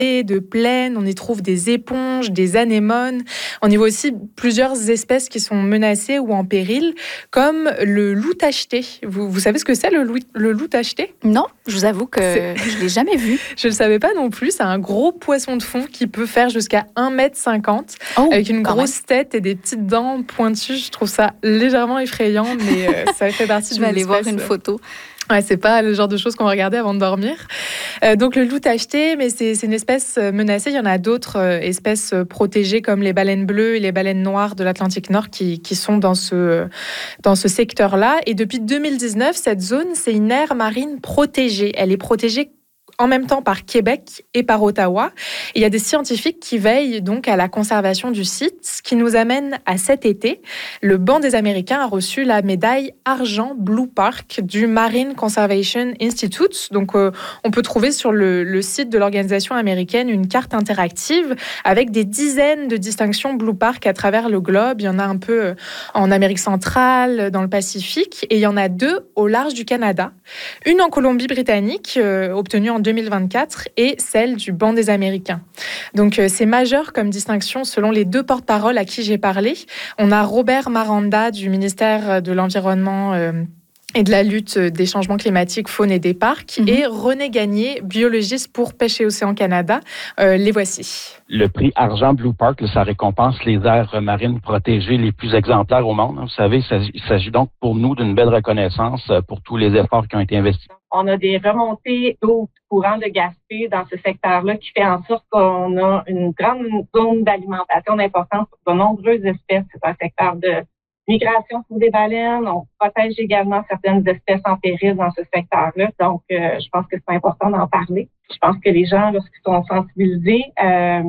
de plaine, on y trouve des éponges, des anémones. On y voit aussi plusieurs espèces qui sont menacées ou en péril, comme le loup tacheté. Vous savez ce que c'est, le loup tacheté? Non, je vous avoue que je ne l'ai jamais vu. Je ne le savais pas non plus. C'est un gros poisson de fond qui peut faire jusqu'à 1,50 m avec une grosse tête et des petites dents pointues. Je trouve ça légèrement effrayant, mais ça fait partie Je vais aller voir une photo. Ouais, c'est pas le genre de choses qu'on va regarder avant de dormir. Donc le loup tacheté, mais c'est une espèce menacée. Il y en a d'autres espèces protégées comme les baleines bleues et les baleines noires de l'Atlantique Nord qui sont dans ce secteur-là. Et depuis 2019, cette zone, c'est une aire marine protégée. Elle est protégée en même temps par Québec et par Ottawa. Et il y a des scientifiques qui veillent donc à la conservation du site, ce qui nous amène à cet été. Le banc des Américains a reçu la médaille argent Blue Park du Marine Conservation Institute. Donc, on peut trouver sur le site de l'organisation américaine une carte interactive avec des dizaines de distinctions Blue Park à travers le globe. Il y en a un peu en Amérique centrale, dans le Pacifique, et il y en a 2 au large du Canada. Une en Colombie-Britannique, obtenue en 2024, et celle du banc des Américains. Donc, c'est majeur comme distinction selon les 2 porte-paroles à qui j'ai parlé. On a Robert Maranda du ministère de l'Environnement et de la lutte des changements climatiques, faune et des parcs, et René Gagné, biologiste pour Pêche et Océan Canada. Les voici. Le prix Argent Blue Park, ça récompense les aires marines protégées les plus exemplaires au monde. Vous savez, il s'agit donc pour nous d'une belle reconnaissance pour tous les efforts qui ont été investis. On a des remontées d'eau courant de Gaspé dans ce secteur-là qui fait en sorte qu'on a une grande zone d'alimentation d'importance pour de nombreuses espèces. C'est un secteur de migration pour des baleines. On protège également certaines espèces en péril dans ce secteur-là. Donc, je pense que c'est important d'en parler. Je pense que les gens, lorsqu'ils sont sensibilisés à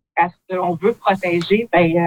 ce qu'on veut protéger,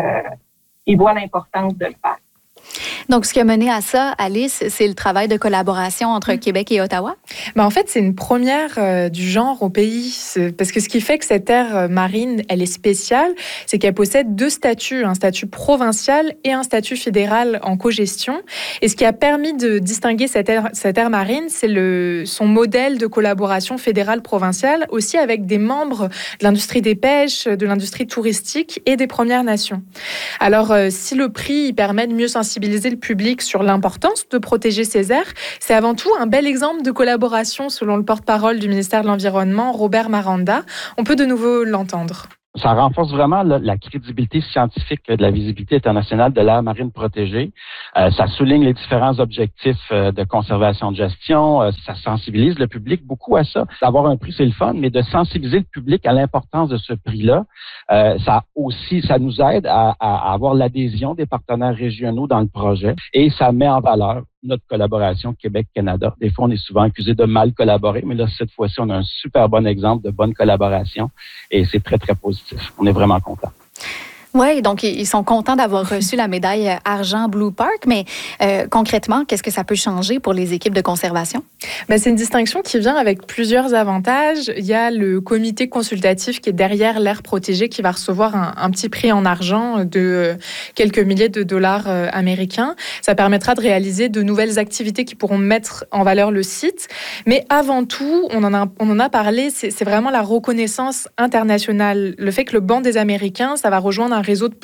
ils voient l'importance de le faire. Donc, ce qui a mené à ça, Alice, c'est le travail de collaboration entre Québec et Ottawa? En fait, c'est une première du genre au pays. Parce que ce qui fait que cette aire marine, elle est spéciale, c'est qu'elle possède 2 statuts, un statut provincial et un statut fédéral en cogestion. Et ce qui a permis de distinguer cette aire marine, c'est son modèle de collaboration fédérale-provinciale, aussi avec des membres de l'industrie des pêches, de l'industrie touristique et des Premières Nations. Alors, si le prix permet de mieux sensibiliser le public sur l'importance de protéger ces aires, c'est avant tout un bel exemple de collaboration selon le porte-parole du ministère de l'Environnement, Robert Maranda. On peut de nouveau l'entendre. Ça renforce vraiment la crédibilité scientifique de la visibilité internationale de l'aire marine protégée. Ça souligne les différents objectifs de conservation de gestion. Ça sensibilise le public beaucoup à ça. D'avoir un prix, c'est le fun, mais de sensibiliser le public à l'importance de ce prix-là, ça nous aide à avoir l'adhésion des partenaires régionaux dans le projet et ça met en valeur notre collaboration Québec-Canada. Des fois, on est souvent accusé de mal collaborer, mais là, cette fois-ci, on a un super bon exemple de bonne collaboration et c'est très, très positif. On est vraiment contents. Oui, donc ils sont contents d'avoir reçu la médaille argent Blue Park, mais concrètement, qu'est-ce que ça peut changer pour les équipes de conservation? C'est une distinction qui vient avec plusieurs avantages. Il y a le comité consultatif qui est derrière l'aire protégée qui va recevoir un petit prix en argent de quelques milliers de dollars américains. Ça permettra de réaliser de nouvelles activités qui pourront mettre en valeur le site. Mais avant tout, on en a parlé, c'est vraiment la reconnaissance internationale. Le fait que le banc des Américains, ça va rejoint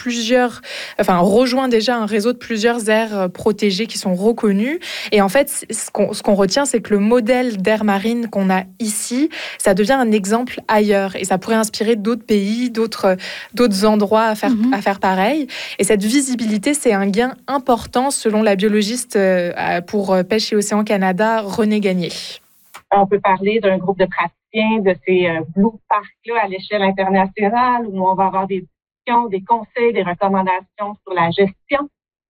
rejoint déjà un réseau de plusieurs aires protégées qui sont reconnues. Et en fait, ce qu'on retient, c'est que le modèle d'aire marine qu'on a ici, ça devient un exemple ailleurs. Et ça pourrait inspirer d'autres pays, d'autres endroits à faire pareil. Et cette visibilité, c'est un gain important selon la biologiste pour Pêche et Océan Canada, René Gagné. On peut parler d'un groupe de praticiens de ces Blue Parks-là à l'échelle internationale où on va avoir des conseils, des recommandations sur la gestion,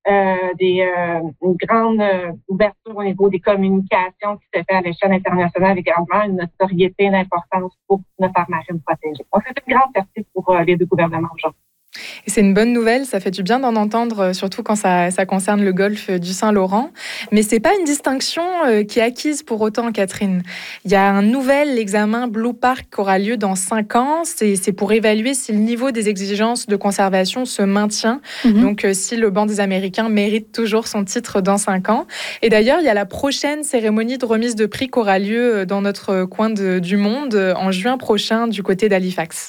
une grande ouverture au niveau des communications qui se fait à l'échelle internationale, également une notoriété d'importance pour notre aire marine protégée. Donc, c'est une grande fierté pour les 2 gouvernements aujourd'hui. Et c'est une bonne nouvelle, ça fait du bien d'en entendre, surtout quand ça concerne le golfe du Saint-Laurent. Mais c'est pas une distinction qui est acquise pour autant, Catherine. Il y a un nouvel examen Blue Park qui aura lieu dans 5 ans. C'est pour évaluer si le niveau des exigences de conservation se maintient. Donc, si le banc des Américains mérite toujours son titre dans 5 ans. Et d'ailleurs, il y a la prochaine cérémonie de remise de prix qui aura lieu dans notre coin du monde en juin prochain du côté d'Halifax.